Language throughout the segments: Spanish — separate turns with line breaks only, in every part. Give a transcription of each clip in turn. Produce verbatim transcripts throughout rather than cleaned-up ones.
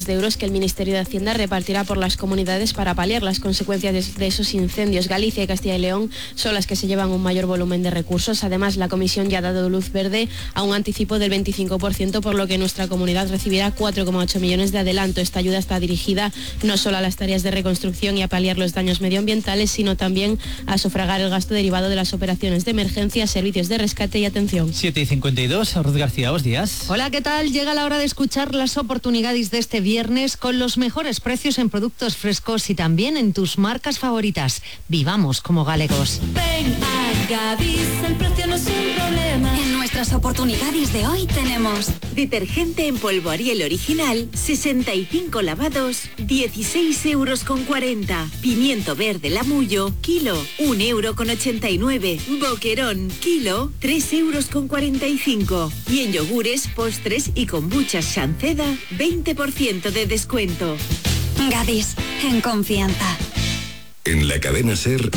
de euros que el Ministerio de Hacienda repartirá por las comunidades para paliar las consecuencias de esos incendios. Galicia y Castilla y León son las que se llevan un mayor volumen de recursos. Además, la Comisión ya ha dado luz verde a un anticipo del veinticinco por ciento, por lo que nuestra comunidad recibirá cuatro coma ocho millones de adelanto. Esta ayuda está dirigida no solo a las tareas de reconstrucción y a paliar los daños medioambientales, sino también a sufragar el gasto derivado de las operaciones de emergencia, servicios de rescate y atención.
siete y cincuenta y dos, Ruth García, buenos días.
Hola, ¿qué tal? Llega la hora de escuchar las oportunidades de este viernes con los mejores precios en productos frescos y también en tus marcas favoritas. Vivamos como galegos.
Ven a Gadis, el precio no es un problema. En nuestras oportunidades de hoy tenemos
detergente en polvo Ariel original, sesenta y cinco lavados, dieciséis euros con cuarenta. Pimiento verde Lamullo, kilo, un euro con ochenta y nueve. Boquerón, kilo, tres euros con cuarenta y cinco. Y en yogures, postres y kombuchas Shanceda, veinte por ciento de descuento.
Gadis, en confianza.
En la cadena SER,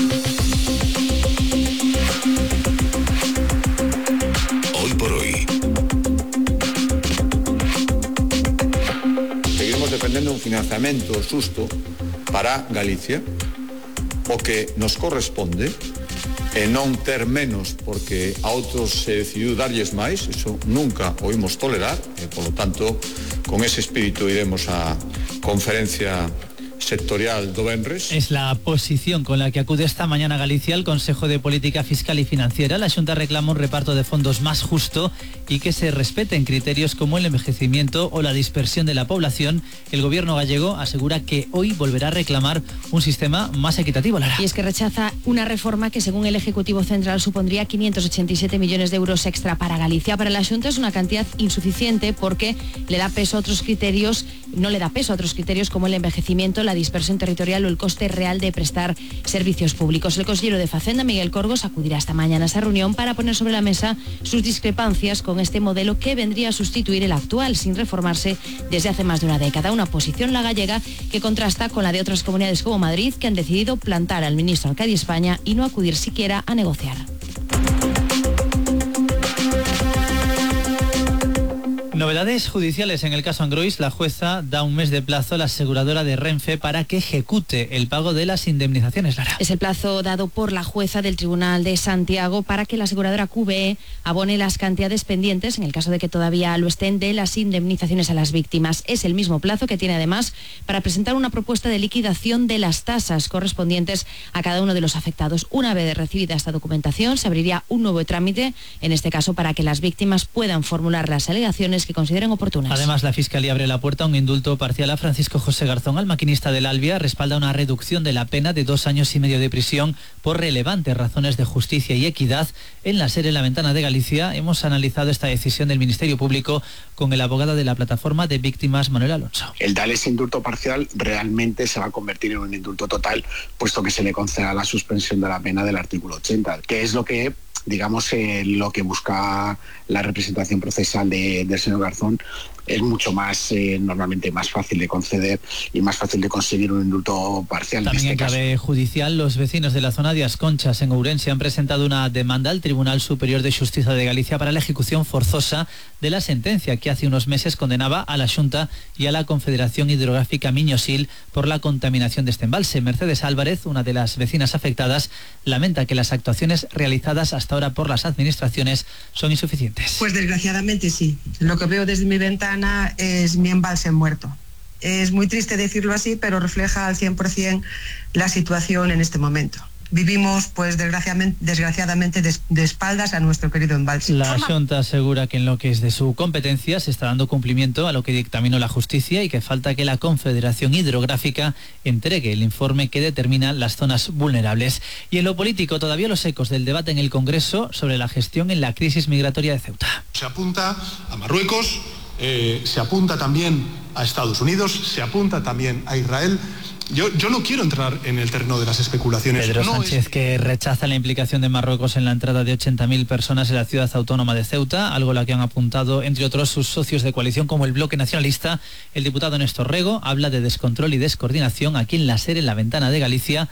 hoy por hoy.
Seguimos defendendo un financiamento xusto para Galicia, o que nos corresponde, e non ter menos porque a outros se decidiu darlles máis. Eso nunca o imos tolerar e, polo tanto, con ese espírito iremos á conferencia sectorial do venres.
Es la posición con la que acude esta mañana Galicia al Consejo de Política Fiscal y Financiera. La Xunta reclama un reparto de fondos más justo y que se respeten criterios como el envejecimiento o la dispersión de la población. El gobierno gallego asegura que hoy volverá a reclamar un sistema más equitativo, Lara.
Y es que rechaza una reforma que, según el Ejecutivo Central, supondría quinientos ochenta y siete millones de euros extra para Galicia. Para la Xunta es una cantidad insuficiente porque le da peso a otros criterios, no le da peso a otros criterios como el envejecimiento, la dispersión territorial o el coste real de prestar servicios públicos. El consejero de Facenda, Miguel Corgos, acudirá esta mañana a esa reunión para poner sobre la mesa sus discrepancias con este modelo que vendría a sustituir el actual sin reformarse desde hace más de una década. Una posición, la gallega, que contrasta con la de otras comunidades como Madrid, que han decidido plantar al ministro Arcadi España y no acudir siquiera a negociar.
Novedades judiciales en el caso Angrois. La jueza da un mes de plazo a la aseguradora de Renfe para que ejecute el pago de las indemnizaciones, Lara.
Es el plazo dado por la jueza del Tribunal de Santiago para que la aseguradora Q B E abone las cantidades pendientes, en el caso de que todavía lo estén, de las indemnizaciones a las víctimas. Es el mismo plazo que tiene además para presentar una propuesta de liquidación de las tasas correspondientes a cada uno de los afectados. Una vez recibida esta documentación, se abriría un nuevo trámite, en este caso para que las víctimas puedan formular las alegaciones que consideren oportunas.
Además, la Fiscalía abre la puerta a un indulto parcial a Francisco José Garzón. Al maquinista del Albia respalda una reducción de la pena de dos años y medio de prisión por relevantes razones de justicia y equidad. En la serie La Ventana de Galicia hemos analizado esta decisión del Ministerio Público con el abogado de la plataforma de víctimas, Manuel Alonso.
El dar ese indulto parcial realmente se va a convertir en un indulto total, puesto que se le conceda la suspensión de la pena del artículo ochenta, que es lo que digamos, eh, lo que busca la representación procesal de, del señor Garzón. Es mucho más, eh, normalmente más fácil de conceder y más fácil de conseguir un indulto parcial.
También en, este en clave caso. judicial, los vecinos de la zona de As Conchas, en Ourense, han presentado una demanda al Tribunal Superior de Justicia de Galicia para la ejecución forzosa de la sentencia que hace unos meses condenaba a la Xunta y a la Confederación Hidrográfica Miño-Sil por la contaminación de este embalse. Mercedes Álvarez, una de las vecinas afectadas, lamenta que las actuaciones realizadas hasta ahora por las administraciones son insuficientes.
Pues desgraciadamente sí. Lo que veo desde mi ventana es mi embalse muerto. Es muy triste decirlo así, pero refleja al cien por ciento la situación en este momento. Vivimos, pues desgraciadamente, desgraciadamente de, de espaldas a nuestro querido embalse.
La Xunta asegura que en lo que es de su competencia se está dando cumplimiento a lo que dictaminó la justicia y que falta que la Confederación Hidrográfica entregue el informe que determina las zonas vulnerables. Y en lo político, todavía los ecos del debate en el Congreso sobre la gestión en la crisis migratoria de Ceuta.
Se apunta a Marruecos, eh, se apunta también a Estados Unidos, se apunta también a Israel. Yo, yo no quiero entrar en el terreno de las especulaciones.
Pedro
no
Sánchez,
es...
que rechaza la implicación de Marruecos en la entrada de ochenta mil personas en la ciudad autónoma de Ceuta, algo a lo que han apuntado, entre otros, sus socios de coalición como el Bloque Nacionalista. El diputado Néstor Rego habla de descontrol y descoordinación. Aquí en la SER, en La Ventana de Galicia,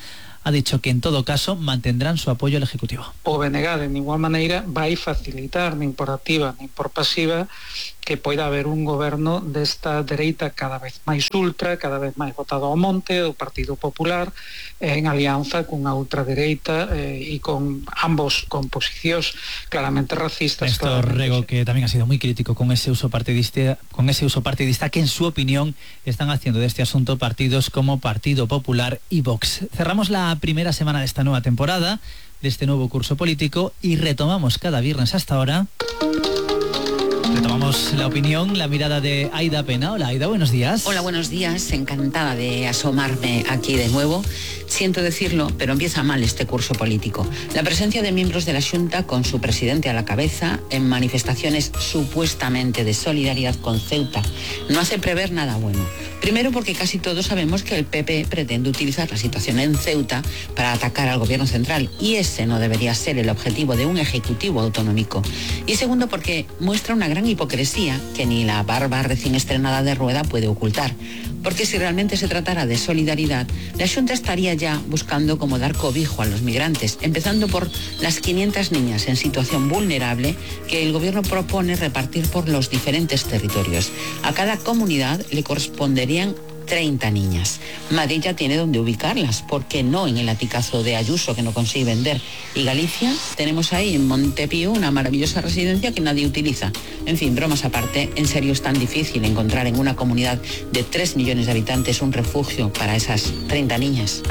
ha dicho que en todo caso mantendrán su apoyo al Ejecutivo.
O B N G de ninguna maneira vai facilitar nin por activa nin por pasiva que poida haber un goberno desta dereita cada vez máis ultra, cada vez máis votado ao monte, do Partido Popular, en alianza cunha ultradereita eh, e con ambos con posicións claramente racistas.
Néstor Rego, que también ha sido muy crítico con ese uso partidista, con ese uso partidista que en su opinión están haciendo de este asunto partidos como Partido Popular y Vox. Cerramos la primera semana de esta nueva temporada, de este nuevo curso político, y retomamos cada viernes hasta ahora. Retomamos la opinión, la mirada de Aida Pena. Hola Aida, buenos días.
Hola, buenos días, encantada de asomarme aquí de nuevo. Siento decirlo, pero empieza mal este curso político. La presencia de miembros de la Xunta con su presidente a la cabeza en manifestaciones supuestamente de solidaridad con Ceuta no hace prever nada bueno. Primero porque casi todos sabemos que el P P pretende utilizar la situación en Ceuta para atacar al gobierno central y ese no debería ser el objetivo de un ejecutivo autonómico. Y segundo porque muestra una gran hipocresía que ni la barba recién estrenada de Rueda puede ocultar. Porque si realmente se tratara de solidaridad, la Xunta estaría ya buscando cómo dar cobijo a los migrantes, empezando por las quinientas niñas en situación vulnerable que el gobierno propone repartir por los diferentes territorios. A cada comunidad le corresponderían treinta niñas. Madrid ya tiene donde ubicarlas, ¿por qué no en el aticazo de Ayuso que no consigue vender? Y Galicia, tenemos ahí en Montepío una maravillosa residencia que nadie utiliza. En fin, bromas aparte, en serio es tan difícil encontrar en una comunidad de tres millones de habitantes un refugio para esas treinta niñas.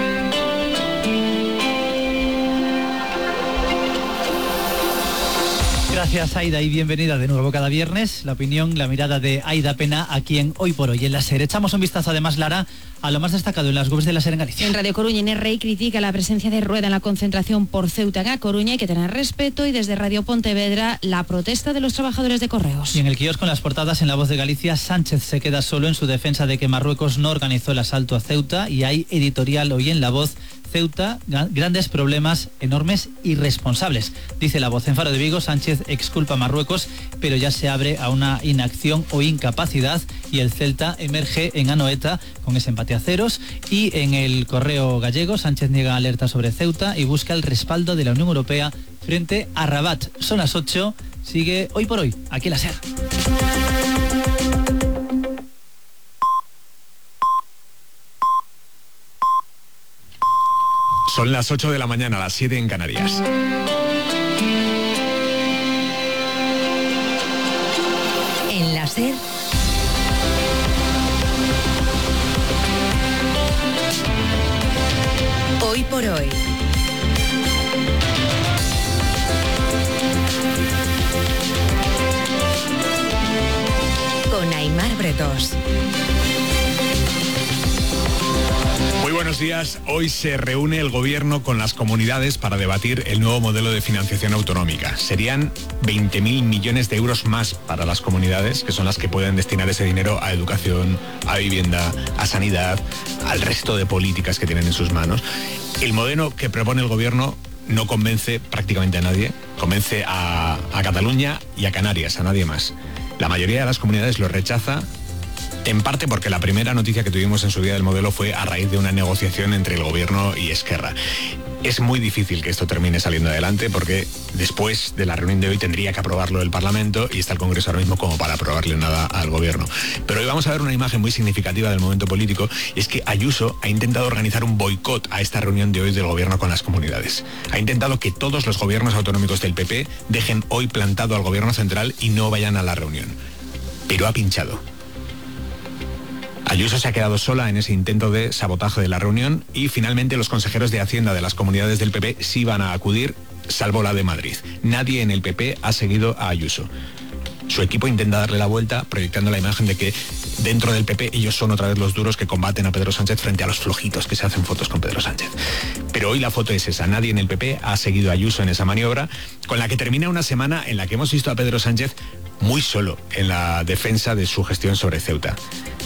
Gracias Aida y bienvenida de nuevo cada viernes. La opinión, la mirada de Aida Pena aquí en Hoy por Hoy en la SER. Echamos un vistazo además, Lara, a lo más destacado en las webs de la SER en Galicia.
En Radio Coruña, Inés Rey critica la presencia de Rueda en la concentración por Ceuta en A Coruña. Hay que tener respeto. Y desde Radio Pontevedra, la protesta de los trabajadores de Correos.
Y en el kiosco, con las portadas en La Voz de Galicia, Sánchez se queda solo en su defensa de que Marruecos no organizó el asalto a Ceuta. Y hay editorial hoy en La Voz: Ceuta, grandes problemas, enormes irresponsables. Dice La Voz. En Faro de Vigo, Sánchez exculpa a Marruecos, pero ya se abre a una inacción o incapacidad, y el Celta emerge en Anoeta con ese empate a ceros. Y en el Correo gallego, Sánchez niega alerta sobre Ceuta y busca el respaldo de la Unión Europea frente a Rabat. Son las ocho, sigue Hoy por Hoy, aquí en la SER.
Son las ocho de la mañana, las siete en Canarias.
En la SER, Hoy por Hoy. Con Aimar Bretos.
Muy buenos días. Hoy se reúne el gobierno con las comunidades para debatir el nuevo modelo de financiación autonómica. Serían veinte mil millones de euros más para las comunidades, que son las que pueden destinar ese dinero a educación, a vivienda, a sanidad, al resto de políticas que tienen en sus manos. El modelo que propone el gobierno no convence prácticamente a nadie. Convence a, a Cataluña y a Canarias, a nadie más. La mayoría de las comunidades lo rechaza, en parte porque la primera noticia que tuvimos en su día del modelo fue a raíz de una negociación entre el gobierno y Esquerra. Es muy difícil que esto termine saliendo adelante porque después de la reunión de hoy tendría que aprobarlo el Parlamento y está el Congreso ahora mismo como para aprobarle nada al gobierno. Pero hoy vamos a ver una imagen muy significativa del momento político, y es que Ayuso ha intentado organizar un boicot a esta reunión de hoy del gobierno con las comunidades. Ha intentado que todos los gobiernos autonómicos del P P dejen hoy plantado al gobierno central y no vayan a la reunión. Pero ha pinchado. Ayuso se ha quedado sola en ese intento de sabotaje de la reunión y finalmente los consejeros de Hacienda de las comunidades del P P sí van a acudir, salvo la de Madrid. Nadie en el P P ha seguido a Ayuso. Su equipo intenta darle la vuelta, proyectando la imagen de que dentro del P P ellos son otra vez los duros que combaten a Pedro Sánchez frente a los flojitos que se hacen fotos con Pedro Sánchez. Pero hoy la foto es esa. Nadie en el P P ha seguido a Ayuso en esa maniobra, con la que termina una semana en la que hemos visto a Pedro Sánchez muy solo en la defensa de su gestión sobre Ceuta.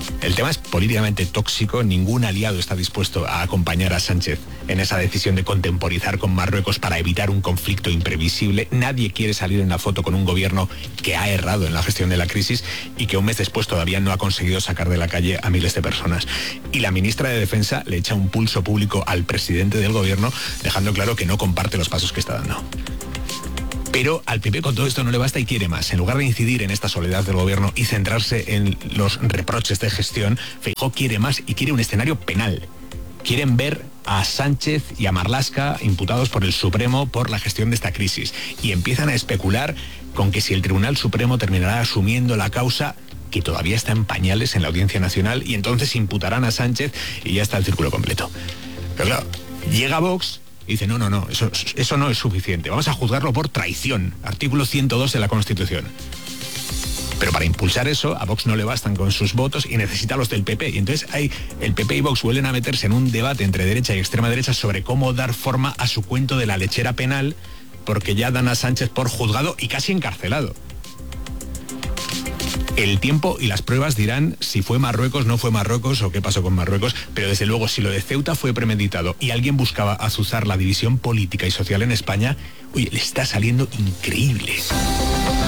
El tema es políticamente tóxico, ningún aliado está dispuesto a acompañar a Sánchez en esa decisión de contemporizar con Marruecos para evitar un conflicto imprevisible. Nadie quiere salir en la foto con un gobierno que ha errado en la gestión de la crisis y que un mes después todavía no ha conseguido sacar de la calle a miles de personas. Y la ministra de Defensa le echa un pulso público al presidente del gobierno, dejando claro que no comparte los pasos que está dando. Pero al P P con todo esto no le basta y quiere más. En lugar de incidir en esta soledad del gobierno y centrarse en los reproches de gestión, Feijóo quiere más y quiere un escenario penal. Quieren ver a Sánchez y a Marlaska imputados por el Supremo por la gestión de esta crisis. Y empiezan a especular con que si el Tribunal Supremo terminará asumiendo la causa, que todavía está en pañales en la Audiencia Nacional, y entonces imputarán a Sánchez y ya está el círculo completo. Pero claro, llega Vox y dice, no, no, no, eso, eso no es suficiente. Vamos a juzgarlo por traición, artículo ciento dos de la Constitución. Pero para impulsar eso, a Vox no le bastan con sus votos y necesita los del P P. Y entonces hay, el P P y Vox vuelven a meterse en un debate entre derecha y extrema derecha sobre cómo dar forma a su cuento de la lechera penal, porque ya dan a Sánchez por juzgado y casi encarcelado. El tiempo y las pruebas dirán si fue Marruecos, no fue Marruecos o qué pasó con Marruecos, pero desde luego si lo de Ceuta fue premeditado y alguien buscaba azuzar la división política y social en España, oye, le está saliendo increíble.